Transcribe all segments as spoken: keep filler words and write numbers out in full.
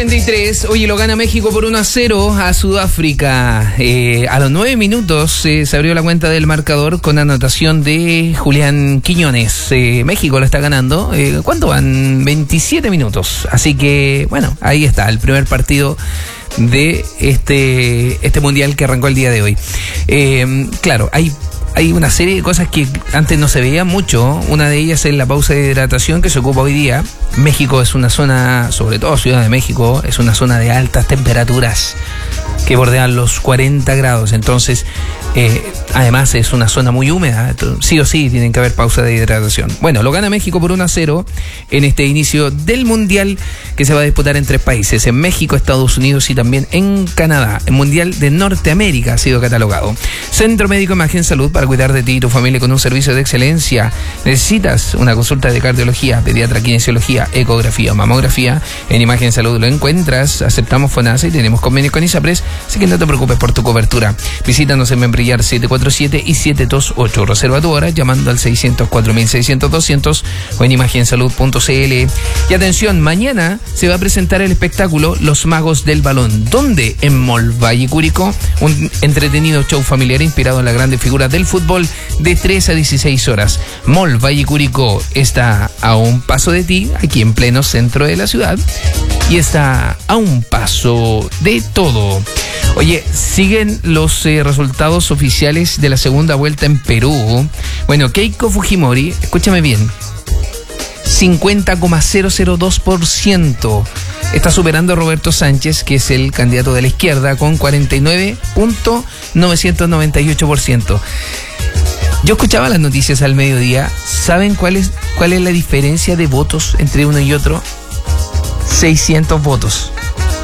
veintitrés, oye, lo gana México por uno a cero a Sudáfrica. Eh, a los nueve minutos eh, se abrió la cuenta del marcador con anotación de Julián Quiñones. Eh, México lo está ganando. Eh, ¿Cuánto van? veintisiete minutos. Así que, bueno, ahí está, el primer partido de este, este mundial que arrancó el día de hoy. Eh, claro, hay... Hay una serie de cosas que antes no se veían mucho. Una de ellas es la pausa de hidratación que se ocupa hoy día. México es una zona, sobre todo Ciudad de México, es una zona de altas temperaturas que bordean los cuarenta grados. Entonces, eh, además es una zona muy húmeda. Sí o sí tienen que haber pausa de hidratación. Bueno, lo gana México por uno a cero en este inicio del Mundial que se va a disputar en tres países. En México, Estados Unidos y también en Canadá. El Mundial de Norteamérica ha sido catalogado. Centro Médico Imagen Salud para cuidar de ti y tu familia con un servicio de excelencia. ¿Necesitas una consulta de cardiología, pediatra, kinesiología, ecografía o mamografía? En Imagen Salud lo encuentras. Aceptamos FONASA y tenemos convenio con ISAPRES, así que no te preocupes por tu cobertura. Visítanos en Membrillar siete cuatro siete y siete dos ocho. Reserva tu hora llamando al seiscientos cuatro mil seiscientos doscientos o en imagen salud punto c l. Y atención, mañana se va a presentar el espectáculo Los Magos del Balón. ¿Dónde? En Mall Valle Curicó. Un entretenido show familiar inspirado en las grandes figuras del fútbol de tres a dieciséis horas. Mall Valle Curicó está a un paso de ti, aquí en pleno centro de la ciudad, y está a un paso de todo. Oye, siguen los eh, resultados oficiales de la segunda vuelta en Perú. Bueno, Keiko Fujimori, escúchame bien, cincuenta coma cero cero dos por ciento. Está superando a Roberto Sánchez, que es el candidato de la izquierda, con cuarenta y nueve coma novecientos noventa y ocho por ciento. Yo escuchaba las noticias al mediodía. ¿Saben cuál es, cuál es la diferencia de votos entre uno y otro? seiscientos votos.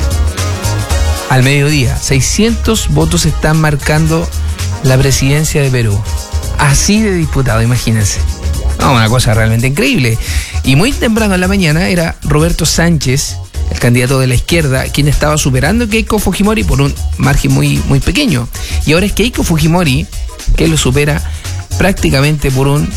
Al mediodía, seiscientos votos están marcando la presidencia de Perú. Así de disputado, imagínense. No, una cosa realmente increíble. Y muy temprano en la mañana era Roberto Sánchez, el candidato de la izquierda, quien estaba superando a Keiko Fujimori por un margen muy, muy pequeño. Y ahora es Keiko Fujimori que lo supera prácticamente por un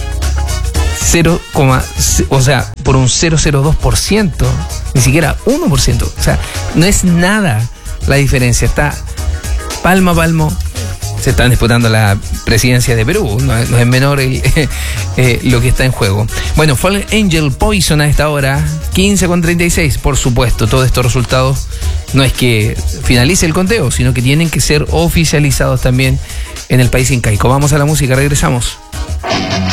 cero, o sea, por un cero coma cero dos por ciento, ni siquiera uno por ciento. O sea, no es nada la diferencia, está palmo a palmo. Se están disputando la presidencia de Perú, no es, no es menor el, eh, lo que está en juego. Bueno, Fallen Angel Poison a esta hora, quince con treinta y seis. Por supuesto, todos estos resultados no es que finalice el conteo, sino que tienen que ser oficializados también en el país incaico. Vamos a la música, regresamos.